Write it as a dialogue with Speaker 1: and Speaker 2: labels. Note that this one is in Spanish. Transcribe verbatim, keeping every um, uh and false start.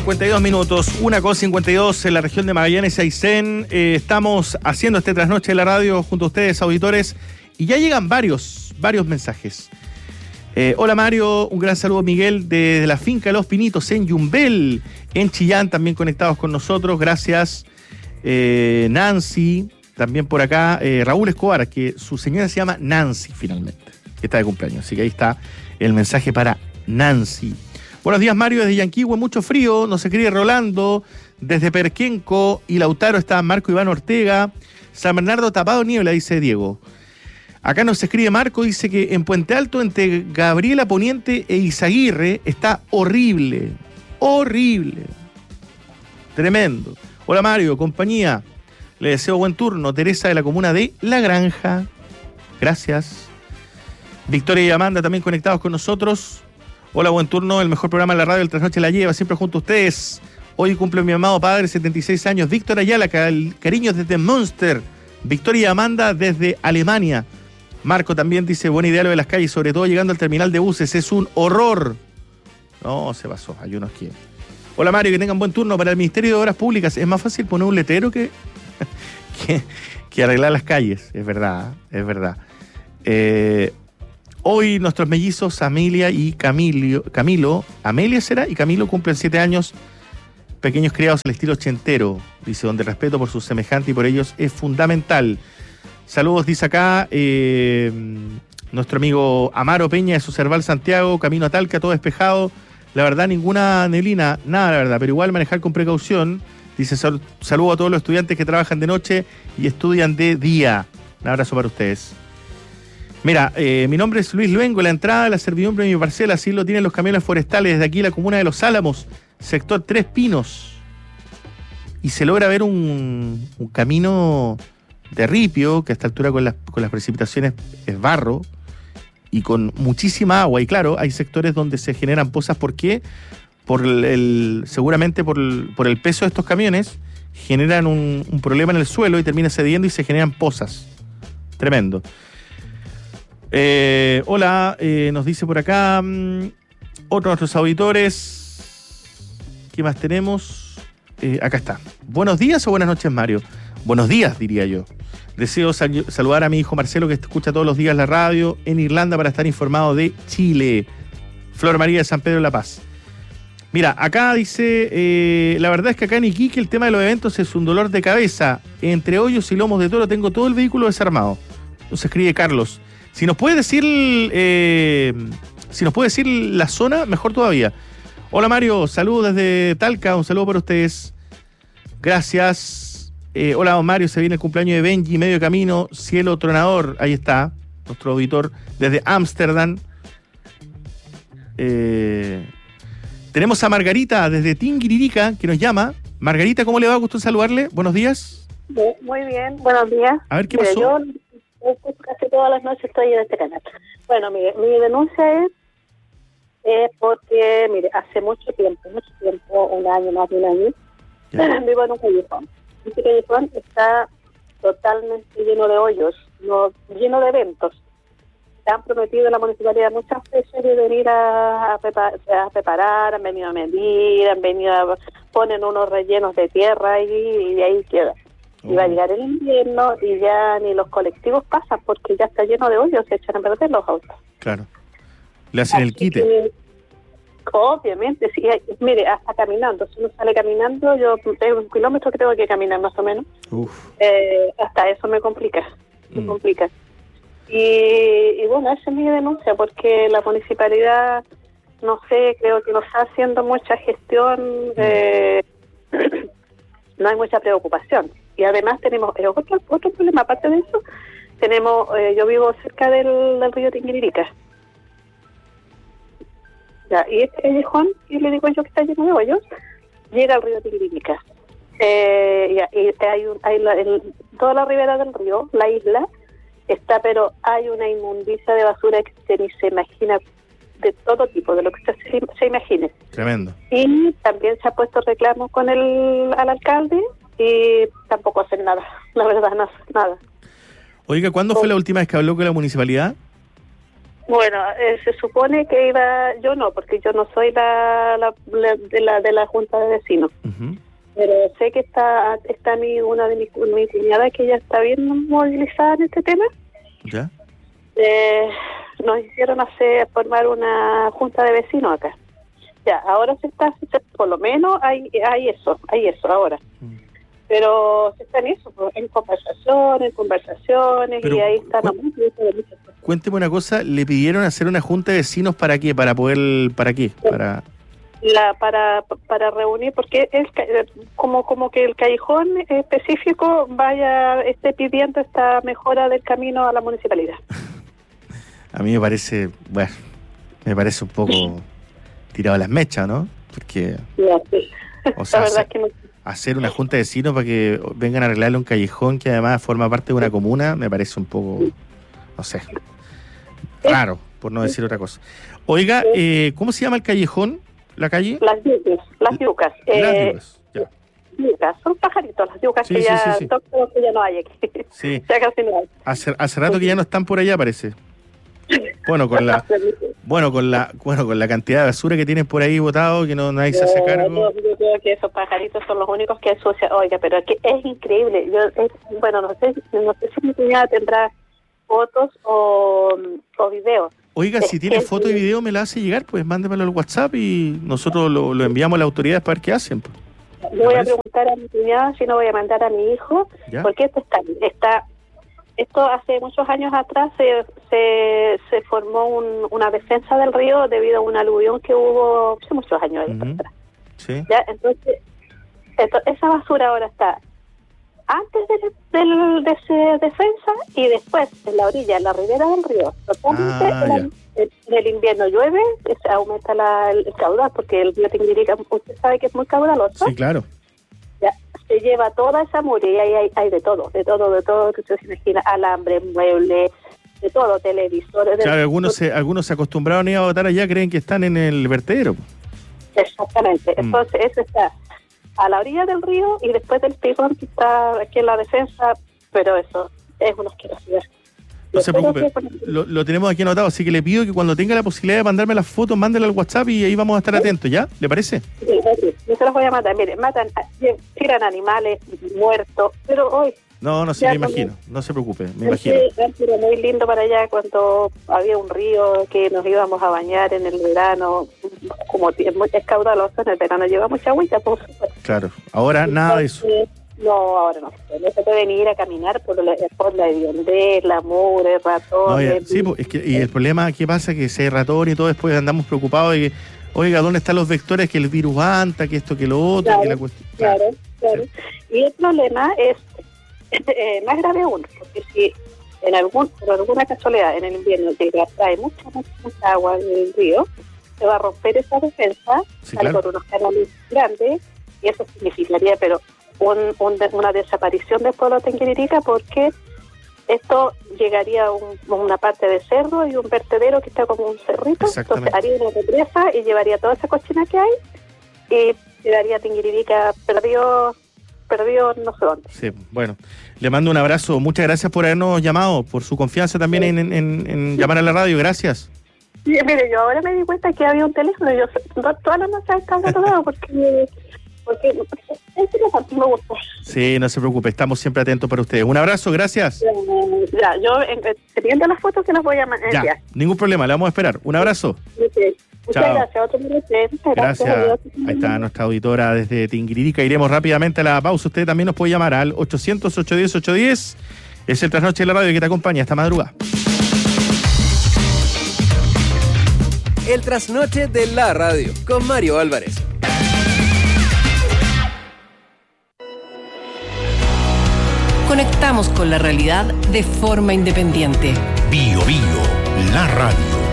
Speaker 1: cincuenta y dos minutos, una con cincuenta y dos en la región de Magallanes y Aysén. Eh, estamos haciendo este trasnoche de la radio junto a ustedes, auditores, y ya llegan varios, varios mensajes. Eh, hola Mario, un gran saludo Miguel de, de la finca Los Pinitos en Yumbel, en Chillán, también conectados con nosotros. Gracias. Eh, Nancy, también por acá. Eh, Raúl Escobar, que su señora se llama Nancy finalmente, que está de cumpleaños. Así que ahí está el mensaje para Nancy. Buenos días Mario, desde Yanquihue, mucho frío, nos escribe Rolando, desde Perquenco y Lautaro está Marco Iván Ortega, San Bernardo tapado niebla, dice Diego. Acá nos escribe Marco, dice que en Puente Alto, entre Gabriela Poniente e Izaguirre, está horrible, horrible, tremendo. Hola Mario, compañía, le deseo buen turno, Teresa de la comuna de La Granja, gracias. Victoria y Amanda también conectados con nosotros. Hola, buen turno, el mejor programa de la radio del Trasnoche la lleva, siempre junto a ustedes. Hoy cumple mi amado padre, setenta y seis años, Víctor Ayala, cariños desde Münster. Victoria y Amanda desde Alemania. Marco también dice, buena idea lo de las calles, sobre todo llegando al terminal de buses, es un horror. No, se pasó, hay unos que... Hola Mario, que tengan buen turno para el Ministerio de Obras Públicas. Es más fácil poner un letrero que, que, que arreglar las calles, es verdad, es verdad. Eh... Hoy nuestros mellizos Amelia y Camilo, Camilo, Amelia será y Camilo cumplen siete años, pequeños criados al estilo ochentero, dice, donde el respeto por sus semejantes y por ellos es fundamental. Saludos, dice acá, eh, nuestro amigo Amaro Peña de Sucerval Santiago, camino a Talca, todo despejado, la verdad ninguna neblina, nada la verdad, pero igual manejar con precaución, dice, sal, saludo a todos los estudiantes que trabajan de noche y estudian de día. Un abrazo para ustedes. Mira, eh, mi nombre es Luis Luengo, la entrada de la servidumbre de mi parcela, así lo tienen los camiones forestales, desde aquí la comuna de Los Álamos, sector Tres Pinos. Y se logra ver un, un camino de ripio, que a esta altura con las, con las precipitaciones es barro, y con muchísima agua. Y claro, hay sectores donde se generan pozas, ¿por qué? Por el, el, seguramente por el, por el peso de estos camiones, generan un, un problema en el suelo y termina cediendo y se generan pozas. Tremendo. Eh, hola, eh, nos dice por acá um, otro de nuestros auditores. ¿Qué más tenemos? Eh, acá está. Buenos días o buenas noches, Mario. Buenos días, diría yo. Deseo sal- saludar a mi hijo Marcelo, que escucha todos los días la radio en Irlanda para estar informado de Chile. Flor María de San Pedro de la Paz. Mira, acá dice, eh, la verdad es que acá en Iquique el tema de los eventos es un dolor de cabeza. Entre hoyos y lomos de toro tengo todo el vehículo desarmado. Nos escribe Carlos. Si nos puede decir eh, si nos puede decir la zona, mejor todavía. Hola Mario, saludos desde Talca, un saludo para ustedes. Gracias. Eh, hola don Mario, se viene el cumpleaños de Benji, medio camino, cielo tronador, ahí está, nuestro auditor desde Ámsterdam. Eh, tenemos a Margarita desde Tinguiririca, que nos llama. Margarita, ¿cómo le va? Gusto en saludarle. Buenos días.
Speaker 2: Muy bien, buenos días.
Speaker 1: A ver, ¿qué
Speaker 2: Mire,
Speaker 1: pasó?
Speaker 2: Yo casi todas las noches estoy en este canal. Bueno, mire, mi denuncia es, es porque, mire, hace mucho tiempo, mucho tiempo, un año, más de un año, ya. Vivo en un callejón. Este callejón está totalmente lleno de hoyos, no, lleno de eventos. Se han prometido la municipalidad muchas veces de venir a, a, preparar, a preparar, han venido a medir, han venido a ponen unos rellenos de tierra y, y de ahí queda. Y va a llegar el invierno y ya ni los colectivos pasan porque ya está lleno de hoyos, se echan a perder los autos.
Speaker 1: Claro. Le hacen el quite.
Speaker 2: Que, obviamente, sí. Mire, hasta caminando. Si uno sale caminando, yo tengo un kilómetro que tengo que caminar más o menos. Uf. Eh, hasta eso me complica. Me mm. complica. Y, y bueno, esa es mi denuncia porque la municipalidad, no sé, creo que no está haciendo mucha gestión. Mm. Eh, no hay mucha preocupación. Y además tenemos eh, otro, otro problema, aparte de eso, tenemos, eh, yo vivo cerca del, del río Tinguiririca. Ya, y este callejón, y le digo yo que está lleno de hoyos, llega al río Tinguiririca. Eh, ya, y hay, un, hay la, el, toda la ribera del río, la isla, está, pero hay una inmundicia de basura que usted ni se imagina, de todo tipo, de lo que usted se, se imagine.
Speaker 1: Tremendo.
Speaker 2: Y también se ha puesto reclamo con el al alcalde y tampoco hacen nada, la verdad, no hacen nada.
Speaker 1: Oiga, ¿cuándo fue la última vez que habló con la municipalidad?
Speaker 2: Bueno, eh, se supone que iba, yo no, porque yo no soy la, la, la de la de la junta de vecinos, uh-huh. Pero sé que está está mi una de mis mi cuñada que ya está bien movilizada en este tema.
Speaker 1: ¿Ya?
Speaker 2: Eh, nos hicieron hacer formar una junta de vecinos acá. Ya, ahora se está, por lo menos hay hay eso, hay eso ahora. Uh-huh. Pero se está en eso, en conversaciones, en conversaciones, Pero, y ahí están cu- muchas cosas.
Speaker 1: Cuénteme una cosa, ¿le pidieron hacer una junta de vecinos para qué? ¿Para poder, para qué? Para
Speaker 2: la para para reunir, porque es como como que el callejón específico vaya esté pidiendo esta mejora del camino a la municipalidad.
Speaker 1: A mí me parece, bueno, me parece un poco tirado a las mechas, ¿no? Porque,
Speaker 2: no, sí.
Speaker 1: o sea,
Speaker 2: la verdad
Speaker 1: hacer,
Speaker 2: es que no.
Speaker 1: hacer una junta de vecinos para que vengan a arreglarle un callejón que además forma parte de una comuna, me parece un poco, no sé, raro, por no decir otra cosa. Oiga, eh, ¿cómo se llama el callejón, la calle?
Speaker 2: Las yucas, las yucas.
Speaker 1: Las
Speaker 2: eh,
Speaker 1: yucas, ya.
Speaker 2: Yucas, son pajaritos, las yucas, sí, que, sí, ya,
Speaker 1: sí, sí.
Speaker 2: Todo, que ya no hay aquí.
Speaker 1: Sí.
Speaker 2: Ya casi no hay.
Speaker 1: Hace, hace rato que ya no están por allá, parece. Bueno, con la bueno con la bueno con la cantidad de basura que tienen por ahí botado, que no nadie se hace cargo.
Speaker 2: Yo, yo creo que esos pajaritos son los únicos que ensucian. Oiga, pero es que es increíble. Yo es, bueno, no sé, no sé si mi cuñada tendrá fotos o, o videos.
Speaker 1: Oiga, si tiene foto y video, me la hace llegar, pues mándemelo al WhatsApp y nosotros lo, lo enviamos a las autoridades para ver qué hacen. Pues.
Speaker 2: Yo voy a preguntar a mi cuñada, si no voy a mandar a mi hijo, ¿ya? Porque esto está, está, esto hace muchos años atrás se se, se formó un, una defensa del río debido a un aluvión que hubo hace muchos años uh-huh. atrás.
Speaker 1: Sí.
Speaker 2: ¿Ya? Entonces, esto, esa basura ahora está antes de, de, de esa defensa y después en la orilla, en la ribera del río. Totalmente
Speaker 1: ah,
Speaker 2: en, el, en el invierno llueve, se aumenta la, el, el caudal, porque el río Tinguiririca, usted sabe que es muy caudaloso.
Speaker 1: Sí, claro.
Speaker 2: Ya, se lleva toda esa mugre y ahí hay, hay de todo, de todo, de todo que usted se imagina, alambre, muebles, de todo, televisores.
Speaker 1: Claro,
Speaker 2: de,
Speaker 1: algunos se, algunos se acostumbraron a ir a botar allá, creen que están en el vertedero.
Speaker 2: Exactamente, mm. Entonces eso está a la orilla del río y después del picón que está aquí en la defensa, pero eso es una asquerosidad.
Speaker 1: No se preocupe, lo, lo tenemos aquí anotado, así que le pido que cuando tenga la posibilidad de mandarme las fotos, mándela al WhatsApp y ahí vamos a estar ¿sí? atentos, ¿ya? ¿Le parece?
Speaker 2: Sí, sí, yo se los voy a matar. Mire, matan, tiran animales muertos, pero hoy...
Speaker 1: No, no, sí, me imagino, no se preocupe, me imagino.
Speaker 2: Era muy lindo para allá cuando había un río que nos íbamos a bañar en el verano, como es muy caudaloso, en el verano lleva mucha agüita. Pues.
Speaker 1: Claro, ahora nada de eso.
Speaker 2: No, ahora no. No se pueden ir a caminar por la, por la hediondez, la mugre, ratones.
Speaker 1: No, sí, pues, es que, y el problema, ¿qué pasa? Que si hay ratón y todo, después andamos preocupados de que, oiga, ¿dónde están los vectores? Que el virus anta, que esto, que lo otro,
Speaker 2: claro,
Speaker 1: que la cuestión.
Speaker 2: Claro, claro. Sí. Y el problema es eh, más grave aún, porque si en algún por alguna casualidad en el invierno llega, trae mucha, mucha, mucha agua del río, se va a romper esa defensa,
Speaker 1: sí,
Speaker 2: claro. Por unos canales grandes, y eso significaría, pero Un, un, una desaparición del pueblo de Tinguiririca, porque esto llegaría a un, una parte de cerro y un vertedero que está como un cerrito, entonces haría una represa y llevaría toda esa cochina que hay y quedaría Tinguiririca perdió, perdió no sé dónde.
Speaker 1: Sí, bueno, le mando un abrazo, muchas gracias por habernos llamado, por su confianza también sí. en, en, en llamar a la radio, gracias.
Speaker 2: Sí, mire, yo ahora me di cuenta que había un teléfono y yo todas las noches estaba tocado porque... porque es me gusta.
Speaker 1: Sí, no se preocupe, estamos siempre atentos para ustedes. Un abrazo, gracias.
Speaker 2: Ya, yo teniendo las fotos que las voy a enviar.
Speaker 1: Ya, ningún problema, le vamos a esperar. Un abrazo.
Speaker 2: Okay. Muchas
Speaker 1: Chao.
Speaker 2: Gracias. Otro gracias.
Speaker 1: Gracias. Ahí está nuestra auditora desde Tinguiririca. Iremos rápidamente a la pausa. Usted también nos puede llamar al ochocientos, ochocientos diez, ochocientos diez. Es el Trasnoche de la Radio que te acompaña esta madrugada.
Speaker 3: El Trasnoche de la Radio con Mario Álvarez.
Speaker 4: Conectamos con la realidad de forma independiente.
Speaker 5: Bio Bio, la radio.